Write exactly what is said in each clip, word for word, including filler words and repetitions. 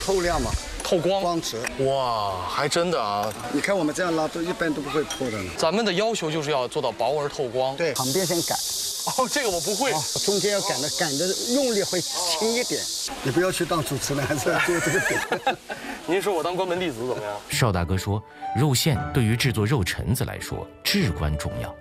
透亮嘛， 透光， 光泽。 哇，还真的啊！ 你看我们这样拉都一般都不会破的呢。 咱们的要求就是要做到薄而透光。 对，旁边先擀。 哦，这个我不会。 哦、中间要擀的，擀的用力会轻一点。你不要去当主持人，还是要做这个点。 您说我当关门弟子怎么样？ 邵大哥说，肉馅对于制作肉陈子来说至关重要。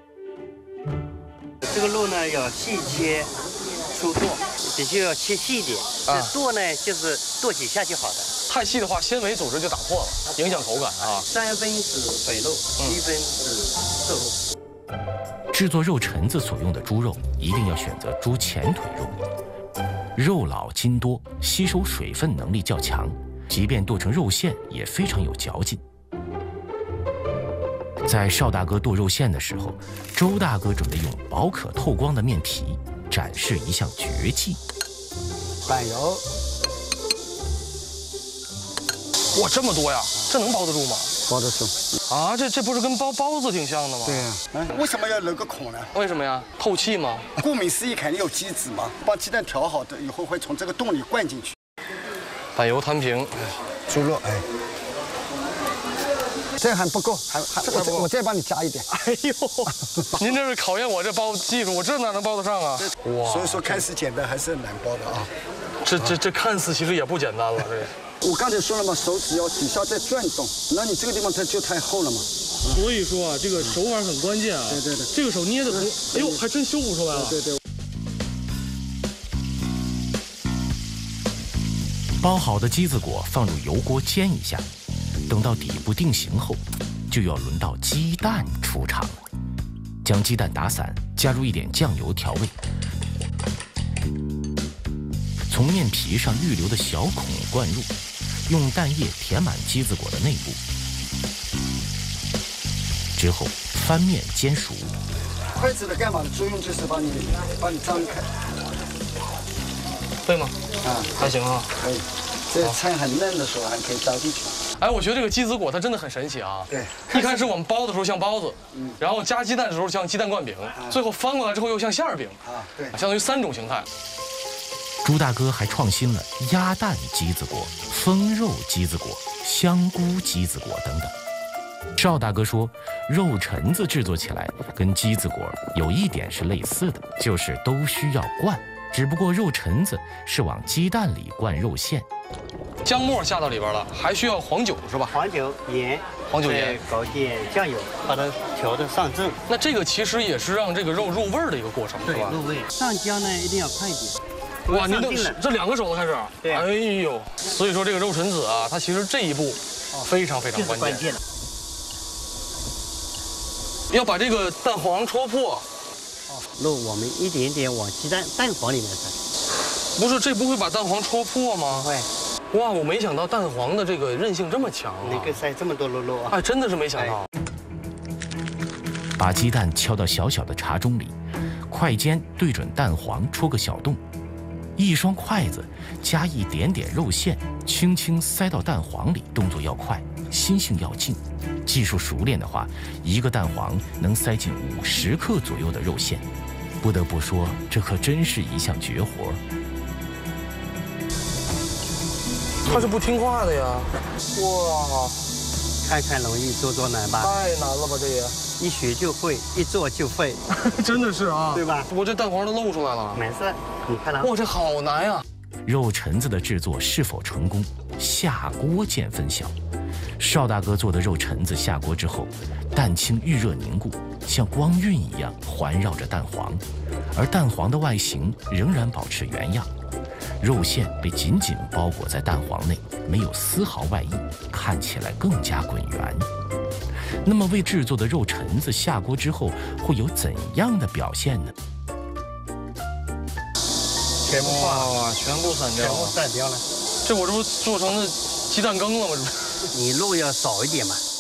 这个肉呢要细切。 粗剁，必须要切细一点。这剁呢，就是剁几下就好了。 太细的话，纤维组织就打破了，影响口感啊。 三分是肥肉，七分是瘦肉。 制作肉陈子所用的猪肉一定要选择猪前腿肉，肉老筋多，吸收水分能力较强，即便剁成肉馅也非常有嚼劲。在邵大哥剁肉馅的时候，周大哥准备用薄可透光的面皮。 展示一项绝技， 板油。 哇，这么多呀！这能包得住吗？ 包得住。 啊，这这不是跟包包子挺像的吗？ 对呀、啊。哎，为什么要留个孔呢？ 为什么呀？透气吗？ 顾名思义，肯定有机子嘛。把鸡蛋调好的以后，会从这个洞里灌进去。 板油摊平。 猪肉，哎。 这还不够，还还我我再帮你加一点。 哎呦，您这是考验我这包技术，我这哪能包得上啊？ 哇！所以说看似简单，还是很难包的啊。 这这这看似其实也不简单了，这。 我刚才说了嘛，手指要底下再转动，那你这个地方它就太厚了嘛。 所以说啊，这个手法很关键啊。 对对对， 这个手捏的从，哎呦，还真修补出来了。 对对。 包好的鸡子果放入油锅煎一下。 等到底部定型后，就要轮到鸡蛋出场了。将鸡蛋打散，加入一点酱油调味，从面皮上预留的小孔灌入，用蛋液填满鸡子果的内部。之后翻面煎熟。 筷子的干嘛的作用就是帮你帮你张开。 对吗？ 啊， 还行啊， 可以。这菜很嫩的时候还可以招进去。 哎，我觉得这个鸡子果它真的很神奇啊！ 对， 一开始我们包的时候像包子，嗯，然后加鸡蛋的时候像鸡蛋灌饼，最后翻过来之后又像馅儿饼啊，对， 相当于三种形态。 朱大哥还创新了鸭蛋鸡子果、风肉鸡子果、香菇鸡子果等等。邵大哥说，肉陈子制作起来跟鸡子果有一点是类似的，就是都需要灌，只不过肉陈子是往鸡蛋里灌肉馅。 姜末下到里边了，还需要黄酒是吧？ 黄酒、盐、 黄酒盐， 搞点酱油，把它调得上正。 那这个其实也是让这个肉入味儿的一个过程，是吧？ 入味。上姜呢一定要快一点。 哇，您都这两个手都开始。 对。 哎呦，所以说这个肉陈子啊，它其实这一步非常非常关键。关键。要把这个蛋黄戳破。 肉我们一点点往鸡蛋蛋黄里面塞。 不是，这不会把蛋黄戳破吗？ 会。 哇，我没想到蛋黄的这个韧性这么强啊！ 能够塞这么多肉肉啊！ 哎，真的是没想到。 把鸡蛋敲到小小的茶盅里，筷尖对准蛋黄戳个小洞，一双筷子加一点点肉馅，轻轻塞到蛋黄里，动作要快，心性要静。技术熟练的话，一个蛋黄能塞进五十克左右的肉馅。不得不说，这可真是一项绝活。 他是不听话的呀！哇， 看看容易，做做难吧？ 太难了吧，这也一学就会，一做就会， 真的是啊， 对吧？ 我这蛋黄都露出来了， 没事，你看它。 哇，这好难呀！ 肉陈子的制作是否成功，下锅见分晓。邵大哥做的肉陈子下锅之后，蛋清预热凝固，像光晕一样环绕着蛋黄，而蛋黄的外形仍然保持原样。 肉馅被紧紧包裹在蛋黄内，没有丝毫外溢，看起来更加滚圆。那么，为制作的肉陈子下锅之后会有怎样的表现呢？ 全部化哇，全部散掉了， 全部散掉了。 这我这不做成了鸡蛋羹了吗？这不是？ 你肉要少一点嘛。